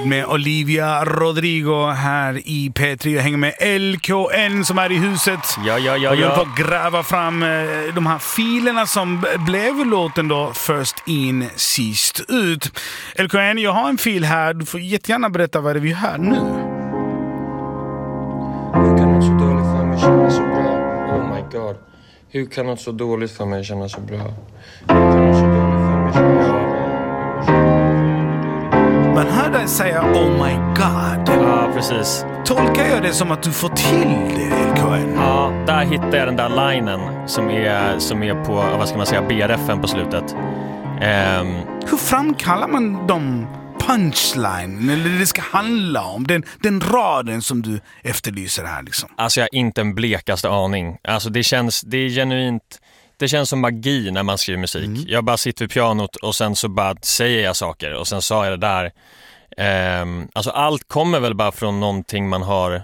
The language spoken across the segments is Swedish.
Med Olivia Rodrigo här i P3. Jag hänger med LKN som är i huset. Ja. Och jag får gräva fram de här filerna som blev låten då först in, sist ut. LKN, jag har en fil här. Du får jättegärna berätta vad det är vi hör nu. Hur kan något så dåligt för mig känna så bra? Oh my god. Hur kan något så dåligt för mig känna så bra? Hur kan något så dåligt för mig känna så bra? Man hör dig säga oh my god. Ja, precis. Tolkar jag det som att du får till det, LKN? Ja, där hittar jag den där linen som är på, vad ska man säga, BRF:en på slutet. Hur framkallar man de punchline eller det ska handla om? Den raden som du efterlyser här liksom. Alltså jag har inte en blekaste aning. Alltså det är genuint. Det känns som magi när man skriver musik. Jag bara sitter vid pianot och sen så bara säger jag saker. Och sen sa jag det där. Alltså allt kommer väl bara från någonting man har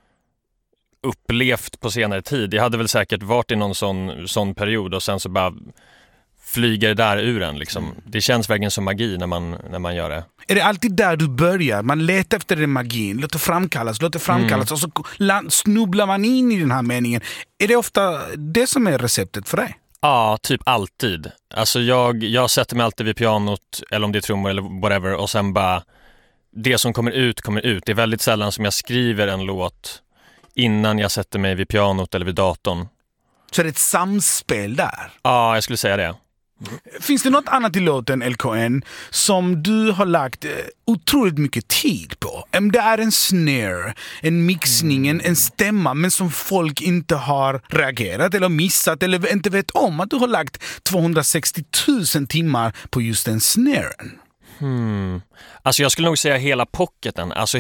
upplevt på senare tid. Jag hade väl säkert varit i någon sån period och sen så bara flyger det där ur en liksom. Det känns verkligen som magi när man gör det. Är det alltid där du börjar? Man letar efter den magin, låter framkallas och så snubblar man in i den här meningen. Är det ofta det som är receptet för dig? Ja, typ alltid. Alltså jag sätter mig alltid vid pianot eller om det är trummor eller whatever och sen bara det som kommer ut. Det är väldigt sällan som jag skriver en låt innan jag sätter mig vid pianot eller vid datorn. Så det är ett samspel där? Ja, jag skulle säga det. Finns det något annat i låten, LKN, som du har lagt otroligt mycket tid på? Om det är en snare, en mixning, en stämma, men som folk inte har reagerat eller missat eller inte vet om att du har lagt 260 000 timmar på just den snaren? Alltså jag skulle nog säga hela pocketen, alltså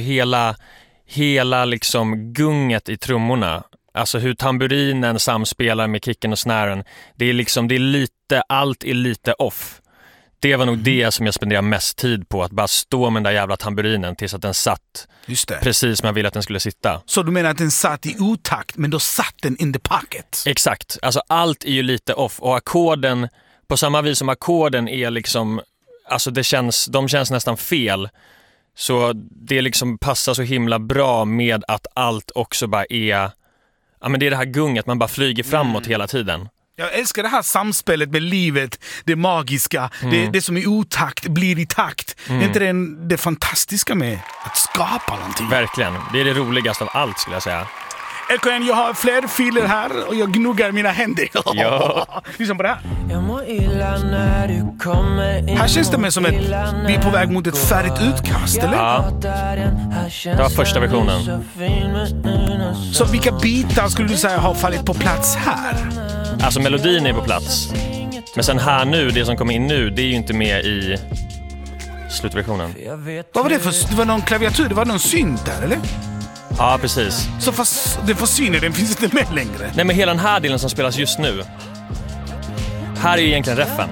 hela liksom gunget i trummorna. Alltså hur tamburinen samspelar med kicken och snären. Det är lite, allt är lite off. Det var nog det som jag spenderade mest tid på. Att bara stå med den där jävla tamburinen tills att den satt precis som jag ville att den skulle sitta. Så du menar att den satt i otakt, men då satt den in the pocket? Exakt, alltså allt är ju lite off. Och ackorden, på samma vis som ackorden är liksom, alltså de känns nästan fel. Så det liksom passar så himla bra med att allt också bara är... Ja, men det är det här gunget, man bara flyger framåt hela tiden. Jag älskar det här samspelet med livet, det magiska, det som är otakt blir i takt. Är inte det fantastiska med att skapa någonting? Verkligen, det är det roligaste av allt skulle jag säga. LKN, jag har fler filer här och jag gnuggar mina händer. Ja. Lyssna på det här. Här känns det mer som vi är på väg mot ett färdigt utkast, eller? Ja, det var första versionen. Så vilka bitar skulle du säga har fallit på plats här? Alltså melodin är på plats. Men sen här nu, det som kommer in nu, det är ju inte med i slutversionen. Vad var det för? Det var någon klaviatur, det var någon synt där, eller? Ja, precis. Så fast det försvinner, den finns inte med längre. Nej, men hela den här delen som spelas just nu, här är ju egentligen reffen.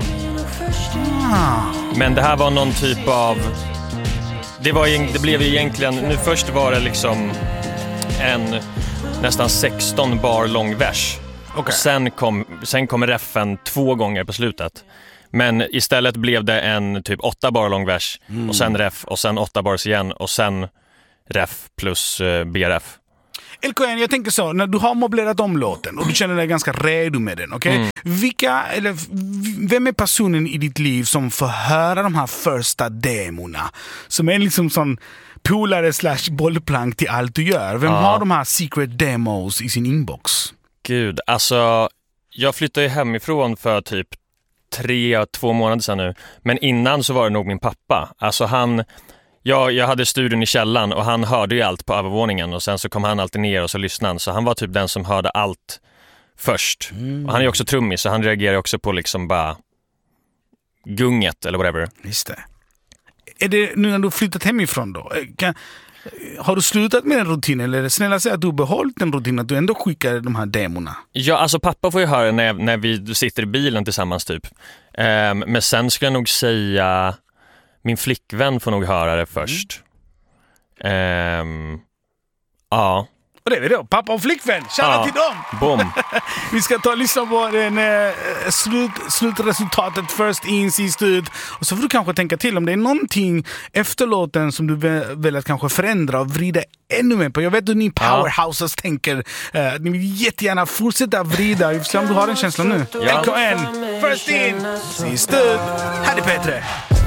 Men det här var någon typ av... Det blev ju egentligen... Nu först var det liksom en nästan 16 bar lång vers. Okay. Sen kom reffen 2 gånger på slutet. Men istället blev det en typ 8 bar lång vers. Och sen ref, och sen 8 bars igen. Och sen ref plus BRF. LKN, jag tänker så, när du har möblerat om låten och du känner dig ganska redo med den, okej? Vem är personen i ditt liv som får höra de här första demorna? Som är liksom sån polare / bollplank till allt du gör. Vem har de här secret demos i sin inbox? Gud, alltså jag flyttade ju hemifrån för typ 2 månader sedan nu. Men innan så var det nog min pappa. Alltså jag hade studion i källaren och han hörde ju allt på övervåningen och sen så kom han alltid ner och så lyssnade han. Så han var typ den som hörde allt först. Och han är ju också trummis så han reagerar också på liksom bara gunget eller whatever. Just det. Är det nu när du flyttat hemifrån då? Har du slutat med den rutinen eller är det snälla säga att du har behållit den rutinen att du ändå skickar de här demorna? Ja, alltså pappa får ju höra när vi sitter i bilen tillsammans typ. Men sen skulle jag nog säga... Min flickvän får nog höra det först. Ja. Och det är vi då, pappa och flickvän. Shoutout till dem! Boom. Vi ska ta och lyssna på den, slutresultatet, first in, sist ut. Och så får du kanske tänka till om det är någonting efter låten som du vill att kanske förändra och vrida ännu mer på. Jag vet hur ni powerhouses tänker. Ni vill jättegärna fortsätta vrida. Vi får se om du har den känslan nu. LKN, first in, sist ut. Här är Petre.